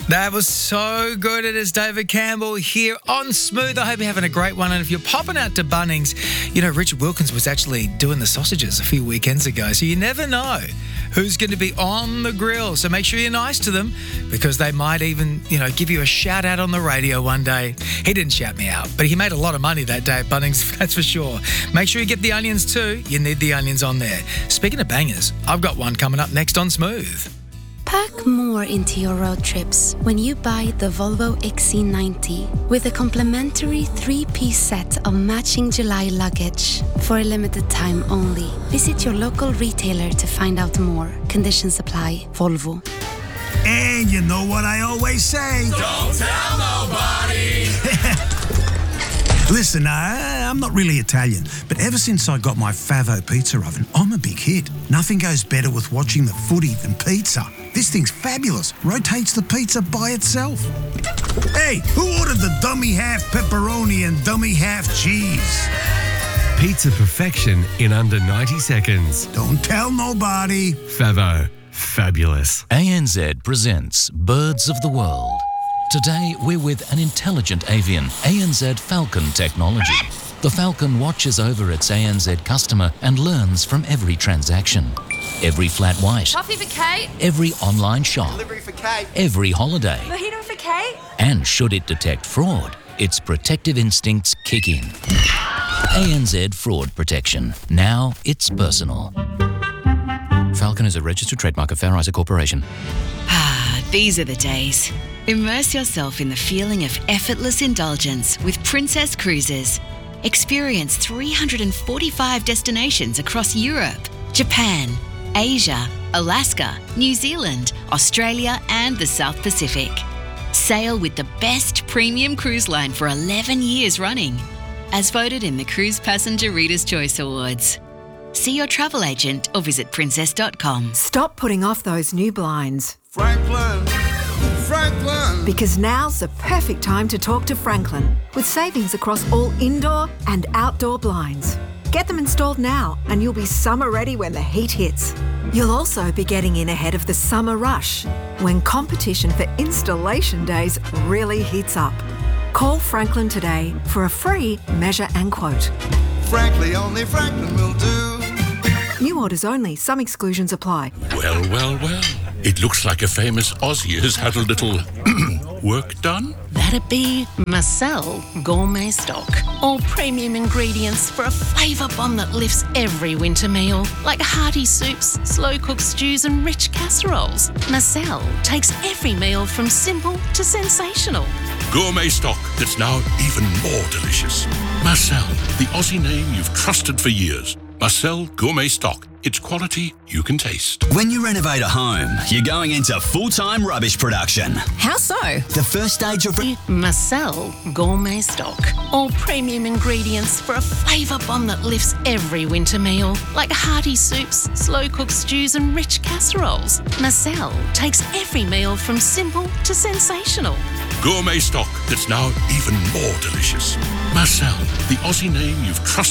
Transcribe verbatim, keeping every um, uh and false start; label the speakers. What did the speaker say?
Speaker 1: That was so good. It is David Campbell here on Smooth. I hope you're having a great one. And if you're popping out to Bunnings, you know, Richard Wilkins was actually doing the sausages a few weekends ago. So you never know who's going to be on the grill. So make sure you're nice to them because they might even, you know, give you a shout out on the radio one day. He didn't shout me out, but he made a lot of money that day at Bunnings, that's for sure. Make sure you get the onions too. You need the onions on there. Speaking of bangers, I've got one coming up next on Smooth.
Speaker 2: Pack more into your road trips when you buy the Volvo X C ninety with a complimentary three-piece set of matching July luggage. For a limited time only. Visit your local retailer to find out more. Conditions apply. Volvo.
Speaker 3: And you know what I always say?
Speaker 4: Don't tell nobody!
Speaker 3: Listen, I, I'm not really Italian, but ever since I got my Favo pizza oven, I'm a big hit. Nothing goes better with watching the footy than pizza. This thing's fabulous. Rotates the pizza by itself. Hey, who ordered the dummy half pepperoni and dummy half cheese?
Speaker 5: Pizza perfection in under ninety seconds.
Speaker 3: Don't tell nobody.
Speaker 5: Favo. Fabulous.
Speaker 6: A N Z presents Birds of the World. Today, we're with an intelligent avian, A N Z Falcon technology. The Falcon watches over its A N Z customer and learns from every transaction. Every flat white.
Speaker 7: Coffee for Kate.
Speaker 6: Every online shop.
Speaker 4: Delivery for Kate.
Speaker 6: Every holiday.
Speaker 7: Mojito for Kate.
Speaker 6: And should it detect fraud, its protective instincts kick in. A N Z Fraud Protection. Now it's personal. Falcon is a registered trademark of Fair Isaac Corporation.
Speaker 8: Ah, these are the days. Immerse yourself in the feeling of effortless indulgence with Princess Cruises. Experience three hundred forty-five destinations across Europe, Japan, Asia, Alaska, New Zealand, Australia, and the South Pacific. Sail with the best premium cruise line for eleven years running, as voted in the Cruise Passenger Reader's Choice Awards. See your travel agent or visit princess dot com.
Speaker 9: Stop putting off those new blinds.
Speaker 4: Franklin, Franklin.
Speaker 9: Because now's the perfect time to talk to Franklin with savings across all indoor and outdoor blinds. Get them installed now and you'll be summer ready when the heat hits. You'll also be getting in ahead of the summer rush when competition for installation days really heats up. Call Franklin today for a free measure and quote.
Speaker 4: Frankly, only Franklin will do.
Speaker 9: New orders only. Some exclusions apply.
Speaker 10: Well, well, well. It looks like a famous Aussie has had a little work done.
Speaker 11: That'd be Marcel Gourmet Stock. All premium ingredients for a flavour bomb that lifts every winter meal. Like hearty soups, slow-cooked stews and rich casseroles. Marcel takes every meal from simple to sensational.
Speaker 10: Gourmet stock that's now even more delicious. Marcel, the Aussie name you've trusted for years. Marcel Gourmet Stock. It's quality you can taste.
Speaker 12: When you renovate a home, you're going into full-time rubbish production.
Speaker 11: How so?
Speaker 12: The first stage of...
Speaker 11: Marcel Gourmet Stock. All premium ingredients for a flavour bomb that lifts every winter meal. Like hearty soups, slow-cooked stews and rich casseroles. Marcel takes every meal from simple to sensational.
Speaker 10: Gourmet stock that's now even more delicious. Marcel, the Aussie name you've trusted